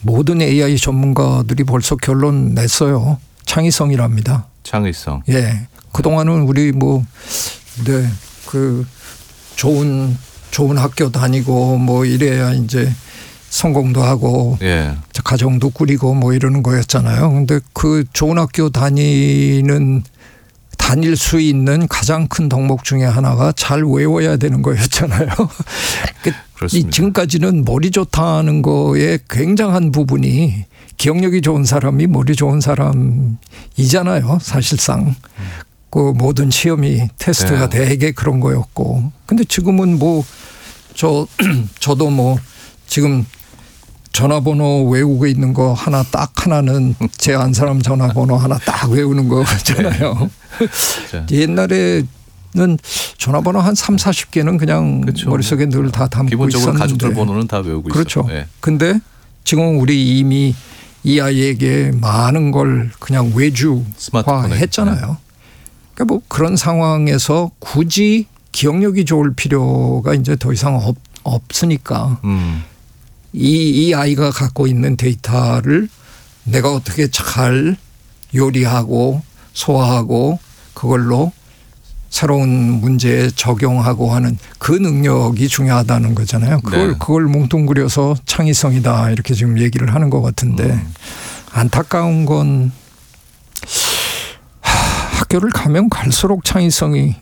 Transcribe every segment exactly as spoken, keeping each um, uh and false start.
모든 에이아이 전문가들이 벌써 결론 냈어요. 창의성이랍니다. 창의성. 예. 그동안은 우리 뭐, 네, 그 좋은, 좋은 학교 다니고 뭐 이래야 이제 성공도 하고 예. 가정도 꾸리고 뭐 이러는 거였잖아요. 근데 그 좋은 학교 다니는 다닐 수 있는 가장 큰 덕목 중에 하나가 잘 외워야 되는 거였잖아요. 이 지금까지는 머리 좋다는 거에 굉장한 부분이 기억력이 좋은 사람이 머리 좋은 사람이잖아요. 사실상. 그 모든 시험이 테스트가 네. 되게 그런 거였고. 근데 지금은 뭐 저 저도 뭐 지금 전화번호 외우고 있는 거 하나 딱 하나는 제 안 사람 전화번호 하나 딱 외우는 거잖아요. 네. 옛날에는 전화번호 한 삼사십 개는 그냥 그렇죠. 머릿속에 늘 다 담고 기본적으로 있었는데. 가족들 번호는 다 외우고 그렇죠. 있었죠. 네. 근데 지금 우리 이미 이 아이에게 많은 걸 그냥 외주화했잖아요. 네. 그러니까 뭐 그런 상황에서 굳이 기억력이 좋을 필요가 이제 더 이상 없, 없으니까 음. 이, 이 아이가 갖고 있는 데이터를 내가 어떻게 잘 요리하고 소화하고 그걸로 새로운 문제에 적용하고 하는 그 능력이 중요하다는 거잖아요. 그걸, 네. 그걸 뭉뚱그려서 창의성이다 이렇게 지금 얘기를 하는 것 같은데 음. 안타까운 건 하, 학교를 가면 갈수록 창의성이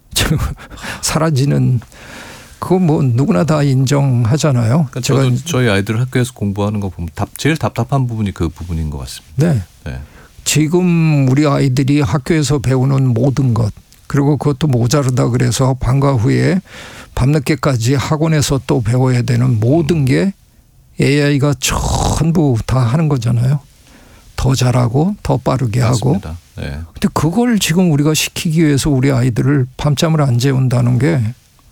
사라지는 그거 뭐 누구나 다 인정하잖아요. 그러니까 저도 저희 아이들 학교에서 공부하는 거 보면 답, 제일 답답한 부분이 그 부분인 것 같습니다. 네. 네. 지금 우리 아이들이 학교에서 배우는 모든 것 그리고 그것도 모자르다 그래서 방과 후에 밤늦게까지 학원에서 또 배워야 되는 모든 게 에이아이가 전부 다 하는 거잖아요. 더 잘하고 더 빠르게 맞습니다. 하고. 네. 근데 그걸 지금 우리가 시키기 위해서 우리 아이들을 밤잠을 안 재운다는 게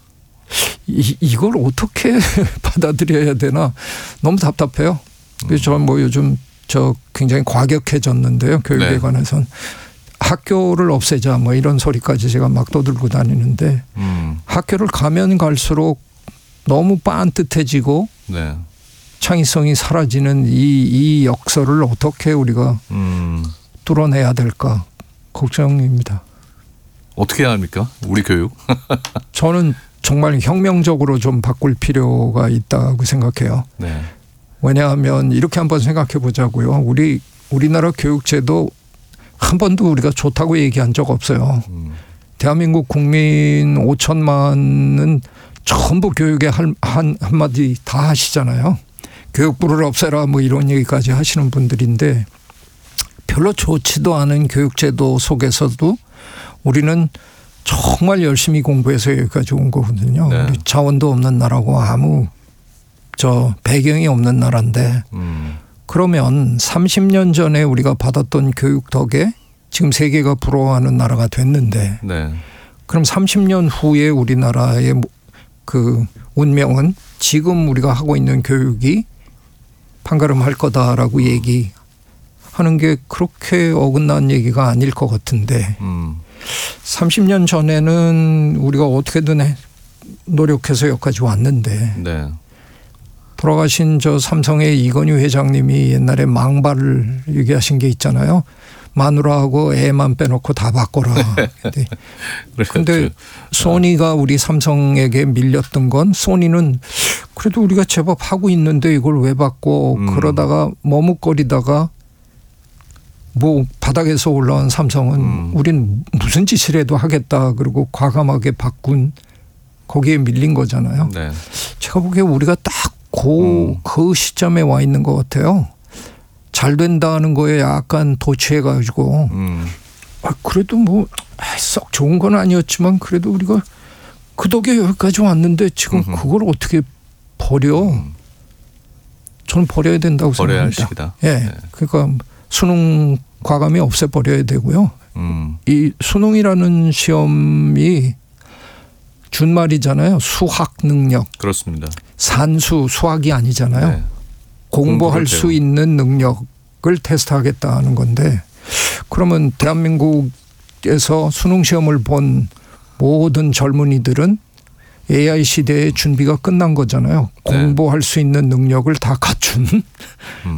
이, 이걸 어떻게 받아들여야 되나 너무 답답해요. 그래서 저는 뭐 요즘 저 굉장히 과격해졌는데요. 교육에 네. 관해서는. 학교를 없애자 뭐 이런 소리까지 제가 막 떠들고 다니는데 음. 학교를 가면 갈수록 너무 빤듯해지고 네. 창의성이 사라지는 이, 이 역설을 어떻게 우리가 음. 뚫어내야 될까 걱정입니다. 어떻게 해야 합니까? 우리 교육? 저는 정말 혁명적으로 좀 바꿀 필요가 있다고 생각해요. 네. 왜냐하면 이렇게 한번 생각해 보자고요. 우리 우리나라 교육제도 한 번도 우리가 좋다고 얘기한 적 없어요. 음. 대한민국 국민 오천만은 전부 교육에 한, 한, 한마디 다 하시잖아요. 교육부를 없애라 뭐 이런 얘기까지 하시는 분들인데 별로 좋지도 않은 교육제도 속에서도 우리는 정말 열심히 공부해서 여기까지 온 거거든요. 네. 우리 자원도 없는 나라고 아무 저 배경이 없는 나라인데 음. 그러면 삼십 년 전에 우리가 받았던 교육 덕에 지금 세계가 부러워하는 나라가 됐는데 네. 그럼 삼십 년 후에 우리나라의 그 운명은 지금 우리가 하고 있는 교육이 판가름할 거다라고 얘기하는 게 그렇게 어긋난 얘기가 아닐 것 같은데 음. 삼십 년 전에는 우리가 어떻게든 해 노력해서 여기까지 왔는데 네. 돌아가신 저 삼성의 이건희 회장님이 옛날에 망발을 얘기하신 게 있잖아요. 마누라하고 애만 빼놓고 다 바꿔라. 그런데 소니가 우리 삼성에게 밀렸던 건 소니는 그래도 우리가 제법 하고 있는데 이걸 왜 바꿔 음. 그러다가 머뭇거리다가 뭐 바닥에서 올라온 삼성은 음. 우린 무슨 짓을 해도 하겠다 그리고 과감하게 바꾼 거기에 밀린 거잖아요. 네. 제가 보기에 우리가 딱 그, 음. 그 시점에 와 있는 것 같아요. 잘 된다는 거에 약간 도취해가지고 음. 아, 그래도 뭐 썩 좋은 건 아니었지만 그래도 우리가 그 덕에 여기까지 왔는데 지금 음흠. 그걸 어떻게 버려? 음. 저는 버려야 된다고 버려야 할 생각합니다. 시기다. 예, 네. 그러니까 수능 과감히 없애버려야 되고요. 음. 이 수능이라는 시험이 준말이잖아요. 수학 능력. 그렇습니다. 산수 수학이 아니잖아요. 네. 공부할 수 있는 능력을 테스트하겠다는 건데 그러면 대한민국에서 수능 시험을 본 모든 젊은이들은 에이아이 시대의 준비가 끝난 거잖아요. 네. 공부할 수 있는 능력을 다 갖춘